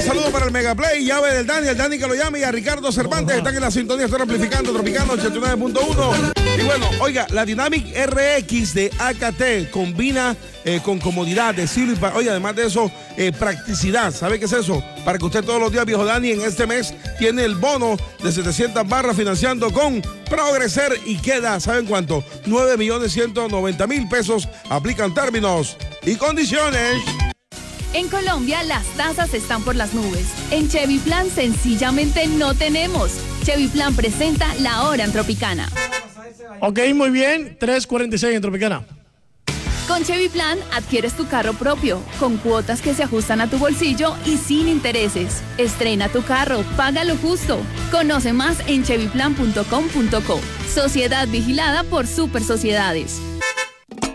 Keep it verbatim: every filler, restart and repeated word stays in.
saludo para el Megaplay, llave del Dani, el Dani que lo llame, y a Ricardo Cervantes, están en la sintonía, están amplificando, Tropicano ochenta y nueve punto uno. Y bueno, oiga, la Dynamic R X de A K T combina eh, con comodidad, estilo y, pa- oye, además de eso, eh, practicidad. ¿Sabe qué es eso? Para que usted todos los días, viejo Dani, en este mes tiene el bono de setecientas barras financiando con Progreser y queda, ¿saben cuánto? nueve millones ciento noventa mil pesos. Aplican términos y condiciones. En Colombia las tasas están por las nubes. En Chevy Plan sencillamente no tenemos. Chevy Plan presenta La Hora en Tropicana. Ok, muy bien. tres cuarenta y seis en Tropicana. Con Chevy Plan adquieres tu carro propio, con cuotas que se ajustan a tu bolsillo y sin intereses. Estrena tu carro, paga lo justo. Conoce más en chevy plan punto com punto co. Sociedad vigilada por Super Sociedades.